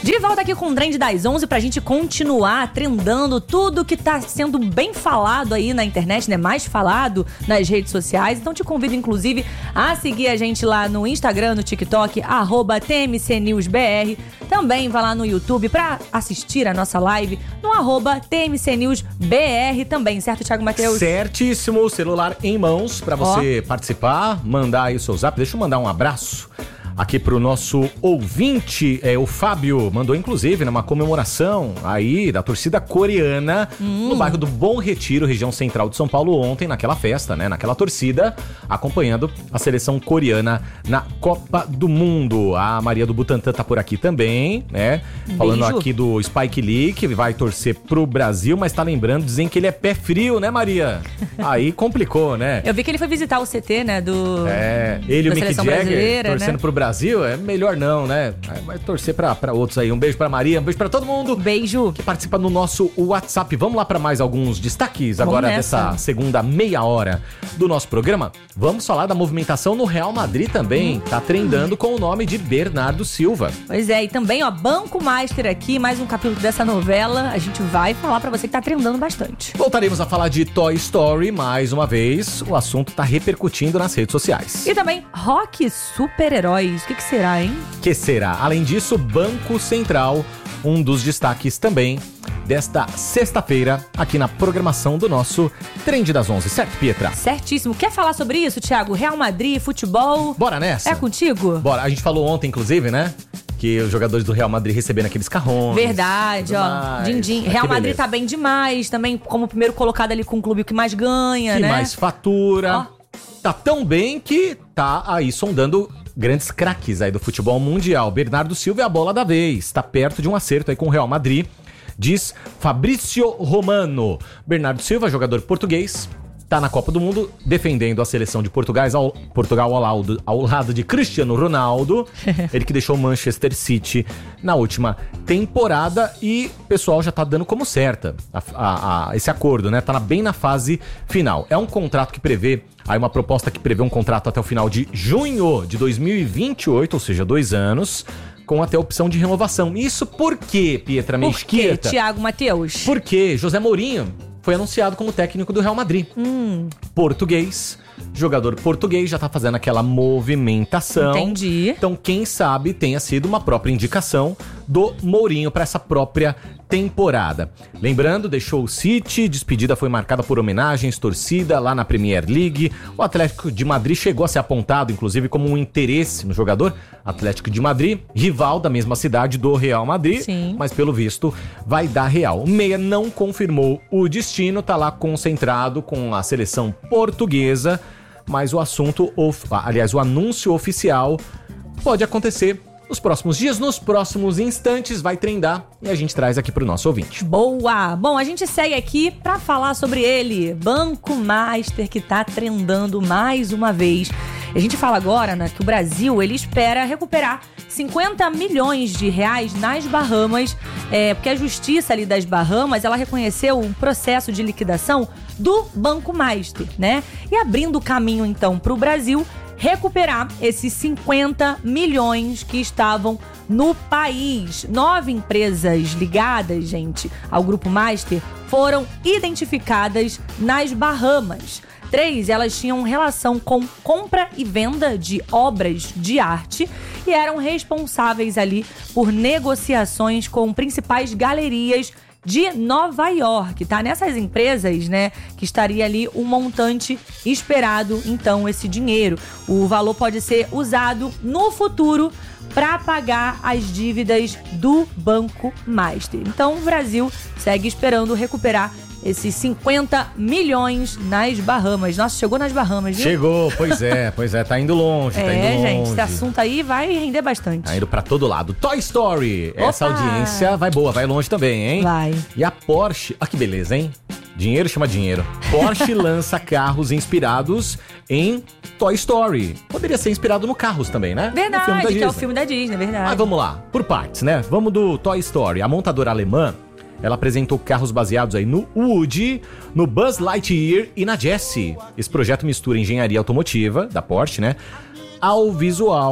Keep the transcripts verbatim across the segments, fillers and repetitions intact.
De volta aqui com o Trend das onze pra gente continuar trendando tudo que tá sendo bem falado aí na internet, né? Mais falado nas redes sociais. Então te convido, inclusive, a seguir a gente lá no Instagram, no TikTok, arroba T M C News B R. Também vai lá no YouTube pra assistir a nossa live no arroba T M C News B R também, certo, Thiago Matheus? Certíssimo, celular em mãos pra você Ó. participar, mandar aí o seu zap. Deixa eu mandar um abraço aqui pro nosso ouvinte, é, o Fábio, mandou inclusive numa comemoração aí da torcida coreana hum. no bairro do Bom Retiro, região central de São Paulo, ontem, naquela festa, né, naquela torcida, acompanhando a seleção coreana na Copa do Mundo. A Maria do Butantã tá por aqui também, né, Beijo. falando aqui do Spike Lee, que vai torcer pro Brasil, mas tá lembrando, dizem que ele é pé frio, né, Maria? Aí complicou, né? Eu vi que ele foi visitar o C T, né, do... É, ele e o Mick Jagger torcendo, né, pro Brasil. Brasil, é melhor não, né? Vai torcer pra, pra outros aí. Um beijo pra Maria, um beijo pra todo mundo. Beijo. Que participa no nosso WhatsApp. Vamos lá pra mais alguns destaques agora dessa segunda meia hora do nosso programa. Vamos falar da movimentação no Real Madrid também. Hum. Tá trendando com o nome de Bernardo Silva. Pois é, e também, ó, Banco Master aqui, mais um capítulo dessa novela. A gente vai falar pra você que tá trendando bastante. Voltaremos a falar de Toy Story mais uma vez. O assunto tá repercutindo nas redes sociais. E também rock super-heróis. O que, que será, hein? Que será? Além disso, Banco Central, um dos destaques também desta sexta-feira, aqui na programação do nosso Trend das onze, certo, Pietra? Certíssimo. Quer falar sobre isso, Thiago? Real Madrid, futebol? Bora nessa? É contigo? Bora. A gente falou ontem, inclusive, né? Que os jogadores do Real Madrid recebendo aqueles carrões. Verdade, ó. Din-din. Real Madrid beleza. Tá bem demais, também como primeiro colocado ali com o clube que mais ganha, que né? Que mais fatura. Ó. Tá tão bem que tá aí sondando grandes craques aí do futebol mundial. Bernardo Silva é a bola da vez. Está perto de um acerto aí com o Real Madrid, diz Fabrício Romano. Bernardo Silva, jogador português, tá na Copa do Mundo defendendo a seleção de Portugal ao, Portugal ao, lado, ao lado de Cristiano Ronaldo. Ele que deixou o Manchester City na última temporada e o pessoal já tá dando como certa a, a, a, esse acordo, né? Tá na, bem na fase final. É um contrato que prevê, aí uma proposta que prevê um contrato até o final de junho de dois mil e vinte e oito, ou seja, dois anos, com até opção de renovação. Isso por quê, Pietra Mesquita? Por quê, Thiago Matheus? Porque José Mourinho foi anunciado como técnico do Real Madrid. Hum. Português, jogador português, já tá fazendo aquela movimentação. Entendi. Então, quem sabe tenha sido uma própria indicação do Mourinho para essa própria temporada. Lembrando, deixou o City, despedida foi marcada por homenagens, torcida lá na Premier League. O Atlético de Madrid chegou a ser apontado, inclusive, como um interesse no jogador. Atlético de Madrid, rival da mesma cidade do Real Madrid. Sim. Mas pelo visto vai dar Real. O Meia não confirmou o destino, tá lá concentrado com a seleção portuguesa, mas o assunto, aliás, o anúncio oficial pode acontecer nos próximos dias, nos próximos instantes, vai trendar e a gente traz aqui pro nosso ouvinte. Boa! Bom, a gente segue aqui pra falar sobre ele, Banco Master, que tá trendando mais uma vez. A gente fala agora, né, que o Brasil, ele espera recuperar cinquenta milhões de reais nas Bahamas, é, porque a justiça ali das Bahamas, ela reconheceu um processo de liquidação do Banco Master, né? E abrindo o caminho, então, pro Brasil recuperar esses cinquenta milhões que estavam no país. Nove empresas ligadas, gente, ao Grupo Master foram identificadas nas Bahamas. Três, elas tinham relação com compra e venda de obras de arte e eram responsáveis ali por negociações com principais galerias de Nova York, tá? Nessas empresas, né, que estaria ali o montante esperado, então, esse dinheiro. O valor pode ser usado no futuro para pagar as dívidas do Banco Master. Então, o Brasil segue esperando recuperar esses cinquenta milhões nas Bahamas. Nossa, chegou nas Bahamas, viu? Chegou, pois é, pois é, tá indo longe, é, tá indo longe. É, gente, esse assunto aí vai render bastante. Tá indo pra todo lado. Toy Story, Opa! Essa audiência vai boa, vai longe também, hein? Vai. E a Porsche, olha que beleza, hein? Dinheiro chama dinheiro. Porsche lança carros inspirados em Toy Story. Poderia ser inspirado no Carros também, né? Verdade, que é o filme da Disney, verdade. Mas vamos lá, por partes, né? Vamos do Toy Story. A montadora alemã, ela apresentou carros baseados aí no Woody, no Buzz Lightyear e na Jessie. Esse projeto mistura engenharia automotiva, da Porsche, né, ao visual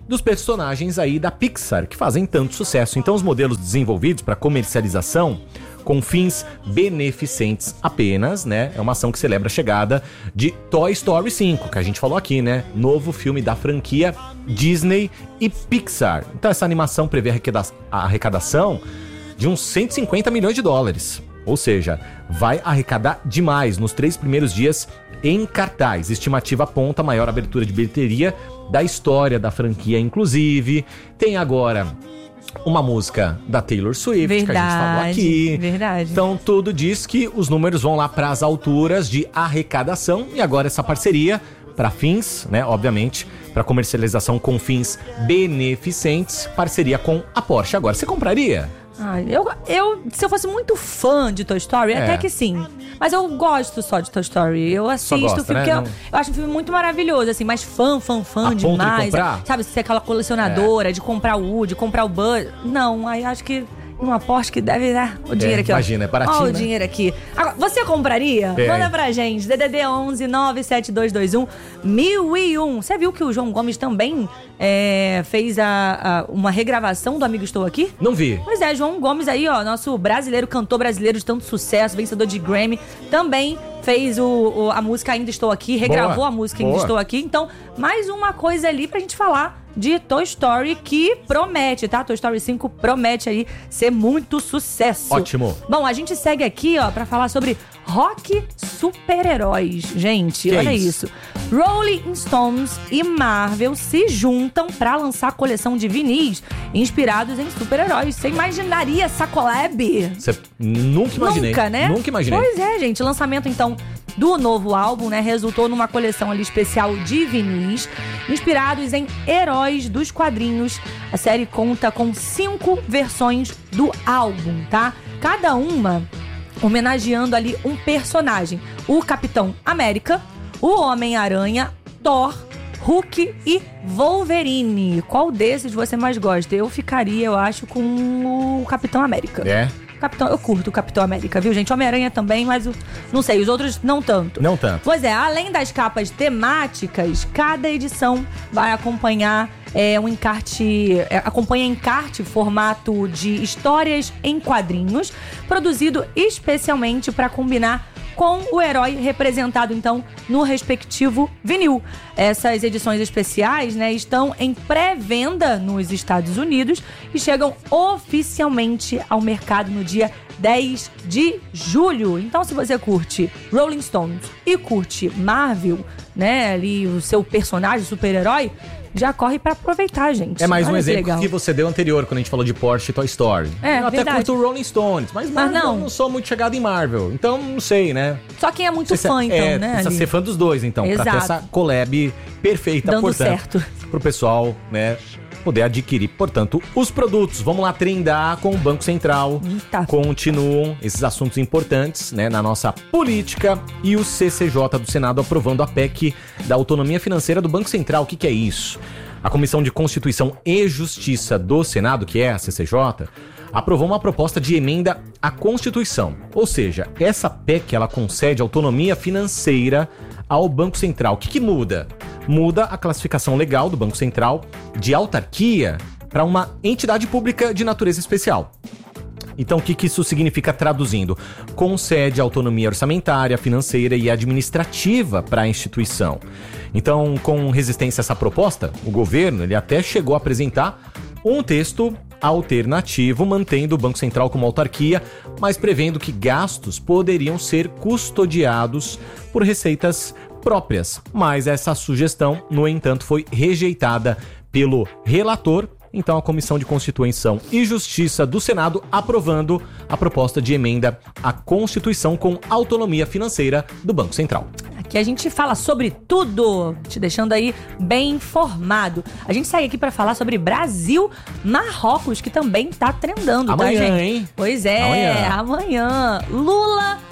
dos personagens aí da Pixar, que fazem tanto sucesso. Então os modelos desenvolvidos para comercialização com fins beneficentes apenas, né? É uma ação que celebra a chegada de Toy Story cinco, que a gente falou aqui, né? Novo filme da franquia Disney e Pixar. Então essa animação prevê a arrecadação de uns cento e cinquenta milhões de dólares. Ou seja, vai arrecadar demais nos três primeiros dias em cartaz. Estimativa aponta a maior abertura de bilheteria da história da franquia, inclusive. Tem agora uma música da Taylor Swift, verdade, que a gente falou aqui. Verdade. Então tudo diz que os números vão lá para as alturas de arrecadação. E agora essa parceria para fins, né, obviamente, para comercialização com fins beneficentes, parceria com a Porsche. Agora, você compraria? Ah, eu, eu, se eu fosse muito fã de Toy Story, é. até que sim. Mas eu gosto só de Toy Story. Eu assisto gosta, o filme, né? porque eu, Não... eu acho um filme muito maravilhoso, assim, mas fã, fã, fã a demais. De comprar? Sabe, ser aquela colecionadora, é. de comprar o Woody, comprar o Buzz. Não, aí acho que uma Porsche que deve dar o dinheiro é, aqui, ó. Imagina, é baratinho, Olha o né? dinheiro aqui. Agora, você compraria? É. Manda pra gente. D D D onze nove sete dois dois um mil e um. Você viu que o João Gomes também é, fez a, a, uma regravação do Amigo Estou Aqui? Não vi. Pois é, João Gomes aí, ó, nosso brasileiro, cantor brasileiro de tanto sucesso, vencedor de Grammy, também fez o, o, a música Ainda Estou Aqui, regravou Boa. a música Ainda Boa. Estou Aqui. Então, mais uma coisa ali pra gente falar de Toy Story que promete, tá? Toy Story cinco promete aí ser muito sucesso. Ótimo. Bom, a gente segue aqui, ó, pra falar sobre rock super-heróis. Gente, que olha é isso. isso. Rolling Stones e Marvel se juntam pra lançar a coleção de vinis inspirados em super-heróis. Você imaginaria essa collab? Você nunca imaginei. Nunca, né? Nunca imaginei. Pois é, gente. Lançamento, então, do novo álbum, né? Resultou numa coleção ali especial de vinis inspirados em heróis dos quadrinhos. A série conta com cinco versões do álbum, tá? Cada uma homenageando ali um personagem. O Capitão América, o Homem-Aranha, Thor, Hulk e Wolverine. Qual desses você mais gosta? Eu ficaria, eu acho, com o Capitão América. É? Capitão, eu curto o Capitão América, viu, gente? Homem-Aranha também, mas o, não sei, os outros não tanto. Não tanto. Pois é, além das capas temáticas, cada edição vai acompanhar é, um encarte, é, acompanha encarte formato de histórias em quadrinhos, produzido especialmente para combinar com o herói representado, então, no respectivo vinil. Essas edições especiais, né, estão em pré-venda nos Estados Unidos e chegam oficialmente ao mercado no dia dez de julho. Então, se você curte Rolling Stones e curte Marvel, né, ali o seu personagem, super-herói, já corre pra aproveitar, gente. É mais Olha um exemplo que, que você deu anterior, quando a gente falou de Porsche e Toy Story. É, eu até verdade. curto o Rolling Stones, mas, mas Marvel, não. eu não sou muito chegado em Marvel. Então, não sei, né? Só quem é muito Precisa, fã, então, é, né? Precisa ali. ser fã dos dois, então. Exato. Pra ter essa collab perfeita, Dando portanto. certo. Pro pessoal, né, poder adquirir, portanto, os produtos. Vamos lá trendar com o Banco Central. Eita. Continuam esses assuntos importantes, né, na nossa política. E o C C J do Senado aprovando a P E C da autonomia financeira do Banco Central. O que, que é isso? A Comissão de Constituição e Justiça do Senado, que é a C C J, aprovou uma proposta de emenda à Constituição. Ou seja, essa P E C ela concede autonomia financeira ao Banco Central. O que, que muda? Muda a classificação legal do Banco Central de autarquia para uma entidade pública de natureza especial. Então, o que, que isso significa traduzindo? Concede autonomia orçamentária, financeira e administrativa para a instituição. Então, com resistência a essa proposta, o governo ele até chegou a apresentar um texto alternativo, mantendo o Banco Central como autarquia, mas prevendo que gastos poderiam ser custodiados por receitas próprias. Mas essa sugestão, no entanto, foi rejeitada pelo relator. Então, a Comissão de Constituição e Justiça do Senado aprovando a proposta de emenda à Constituição com autonomia financeira do Banco Central. Aqui a gente fala sobre tudo, te deixando aí bem informado. A gente segue aqui pra falar sobre Brasil, Marrocos, que também tá trendando, amanhã, tá, gente? Hein? Pois é, amanhã. amanhã. Lula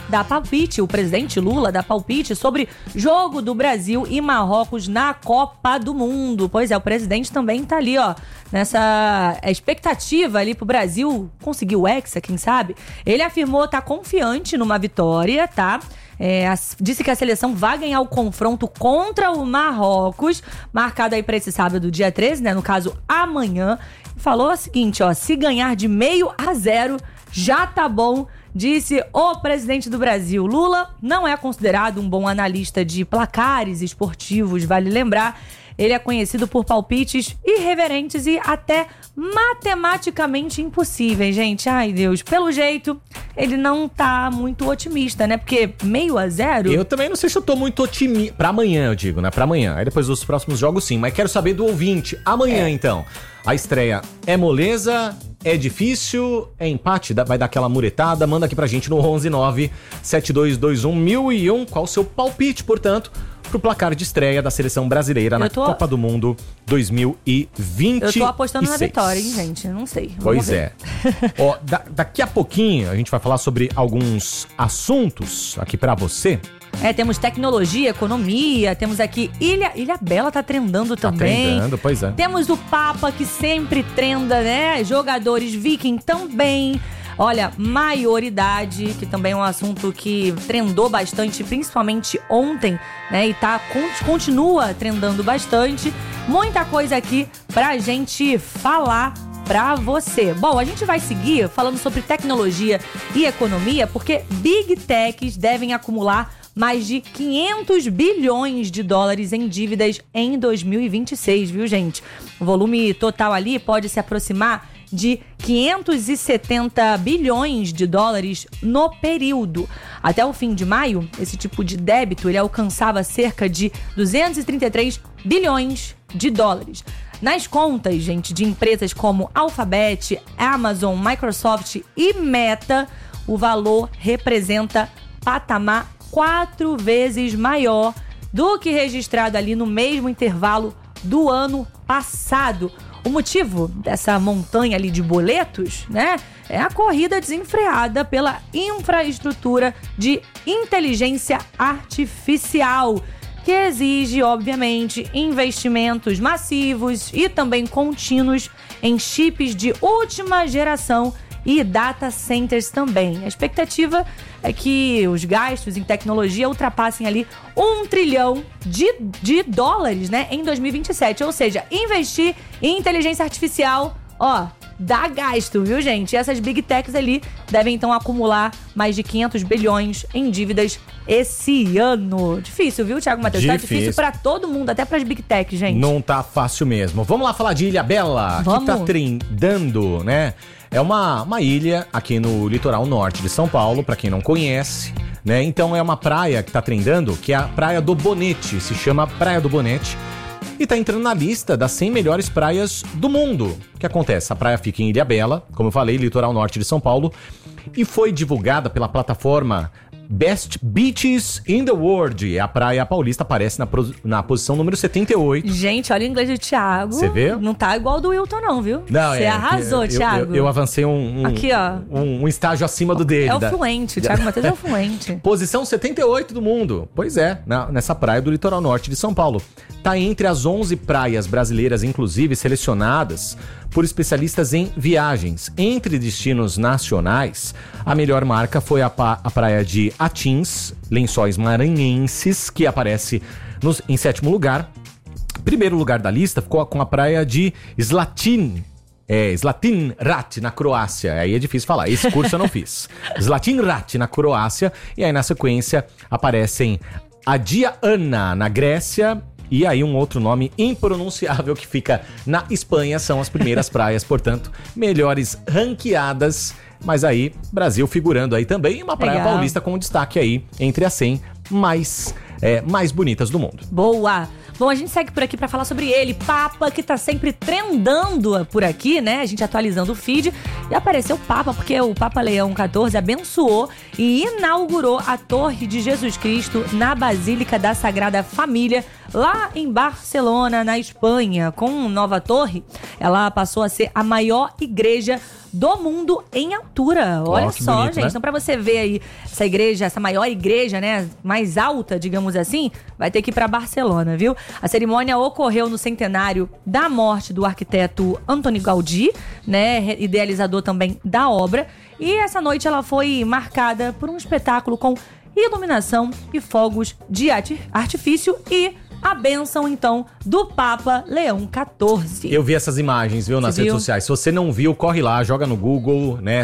dá palpite, o presidente Lula dá palpite sobre jogo do Brasil e Marrocos na Copa do Mundo. Pois é, o presidente também tá ali, ó, nessa expectativa ali pro Brasil conseguir o Hexa, quem sabe? Ele afirmou estar tá confiante numa vitória, tá? É, disse que a seleção vai ganhar o confronto contra o Marrocos, marcado aí pra esse sábado, dia treze, né? No caso, amanhã. Falou o seguinte, ó, se ganhar de meio a zero, já tá bom, disse o presidente do Brasil. Lula não é considerado um bom analista de placares esportivos, vale lembrar. Ele é conhecido por palpites irreverentes e até matematicamente impossíveis, gente. Ai, Deus. Pelo jeito, ele não tá muito otimista, né? Porque meio a zero... Eu também não sei se eu tô muito otimista. Pra amanhã, eu digo, né? Pra amanhã. Aí depois dos próximos jogos, sim. Mas quero saber do ouvinte. Amanhã, é. então. A estreia é moleza... É difícil, é empate, vai dar aquela muretada, manda aqui pra gente no onze nove sete dois dois um mil e um, qual o seu palpite, portanto, pro placar de estreia da seleção brasileira na tô... Copa do Mundo dois mil e vinte e seis. Eu tô apostando na vitória, hein, gente? Não sei. Pois é. Ó, da, daqui a pouquinho a gente vai falar sobre alguns assuntos aqui pra você. É, temos tecnologia, economia, temos aqui Ilha, Ilha Bela tá trendando também. Tá trendando, pois é. Temos o Papa, que sempre trenda, né? Jogadores viking também. Olha, maioridade, que também é um assunto que trendou bastante, principalmente ontem, né? E tá, continua trendando bastante. Muita coisa aqui pra gente falar pra você. Bom, a gente vai seguir falando sobre tecnologia e economia, porque Big Techs devem acumular mais de quinhentos bilhões de dólares em dívidas em dois mil e vinte e seis, viu, gente? O volume total ali pode se aproximar de quinhentos e setenta bilhões de dólares no período. Até o fim de maio, esse tipo de débito ele alcançava cerca de duzentos e trinta e três bilhões de dólares. Nas contas, gente, de empresas como Alphabet, Amazon, Microsoft e Meta, o valor representa patamar quatro vezes maior do que registrado ali no mesmo intervalo do ano passado. O motivo dessa montanha ali de boletos, né, é a corrida desenfreada pela infraestrutura de inteligência artificial, que exige, obviamente, investimentos massivos e também contínuos em chips de última geração e data centers também. A expectativa é que os gastos em tecnologia ultrapassem ali um trilhão de, de dólares, né, em dois mil e vinte e sete. Ou seja, investir em inteligência artificial, ó, dá gasto, viu, gente? E essas Big Techs ali devem, então, acumular mais de quinhentos bilhões em dívidas esse ano. Difícil, viu, Thiago Matheus? Difícil. Tá difícil pra todo mundo, até pras Big Techs, gente. Não tá fácil mesmo. Vamos lá falar de Ilha Bela, Vamos. que tá trendando, né? É uma, uma ilha aqui no litoral norte de São Paulo, pra quem não conhece, né? Então é uma praia que tá trendando, que é a Praia do Bonete, se chama Praia do Bonete, e tá entrando na lista das cem melhores praias do mundo. O que acontece? A praia fica em Ilha Bela, como eu falei, litoral norte de São Paulo, e foi divulgada pela plataforma Best Beaches in the World. A Praia Paulista aparece na, pro, na posição número setenta e oito. Gente, olha o inglês do Thiago. Você vê? Não tá igual do Wilton não, viu? Não, Você é, arrasou, eu, Thiago. Eu, eu avancei um, um, Aqui, ó. Um, um estágio acima do dele. É o da... fluente, o Thiago Matheus é o fluente. Posição setenta e oito do mundo. Pois é, na, nessa praia do litoral norte de São Paulo. Tá entre as onze praias brasileiras, inclusive, selecionadas por especialistas em viagens. Entre destinos nacionais, a melhor marca foi a, pa- a praia de Atins, Lençóis Maranhenses, que aparece nos, em sétimo lugar. Primeiro lugar da lista ficou com a praia de Slatin, é, Zlatin Rat, na Croácia. Aí é difícil falar, esse curso eu não fiz. Zlatin Rat, na Croácia. E aí na sequência aparecem Adia Ana, na Grécia. E aí um outro nome impronunciável que fica na Espanha. São as primeiras praias, portanto, melhores ranqueadas. Mas aí, Brasil figurando aí também. Uma praia Legal. paulista com destaque aí entre as cem mais, é, mais bonitas do mundo. Boa! Bom, a gente segue por aqui pra falar sobre ele, Papa, que tá sempre trendando por aqui, né? A gente atualizando o feed. E apareceu o Papa, porque o Papa Leão quatorze abençoou e inaugurou a Torre de Jesus Cristo na Basílica da Sagrada Família, lá em Barcelona, na Espanha. Com nova torre, ela passou a ser a maior igreja do mundo em altura. Olha oh, que só, bonito, gente. né? Então, pra você ver aí essa igreja, essa maior igreja, né, mais alta, digamos assim, vai ter que ir pra Barcelona, viu? A cerimônia ocorreu no centenário da morte do arquiteto Antoni Gaudí, né, idealizador também da obra. E essa noite ela foi marcada por um espetáculo com iluminação e fogos de artifício e a bênção, então, do Papa Leão quatorze. Eu vi essas imagens, viu, nas Você redes viu? sociais. Se você não viu, corre lá, joga no Google, né?